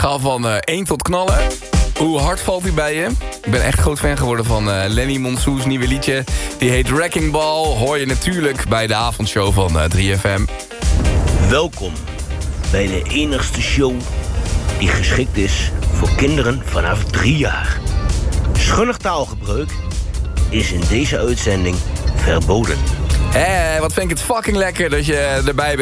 schaal van 1 tot knallen. Hoe hard valt hij bij je? Ik ben echt groot fan geworden van Lenny Monsoons nieuwe liedje. Die heet Wrecking Ball. Hoor je natuurlijk bij de avondshow van 3FM. Welkom bij de enigste show die geschikt is voor kinderen vanaf 3 jaar. Schunnig taalgebruik is in deze uitzending verboden. Wat vind ik het fucking lekker dat je erbij bent.